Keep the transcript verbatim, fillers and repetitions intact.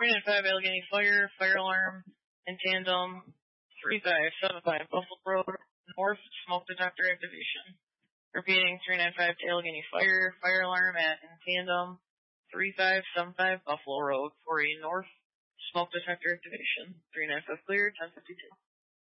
three nine five Allegheny Fire, fire alarm in tandem, three five seven five Buffalo Road, north, smoke detector activation. Repeating, three nine five to Allegheny Fire, fire alarm at in tandem, three five seven five Buffalo Road for a north smoke detector activation. three nine five clear, ten fifty-two.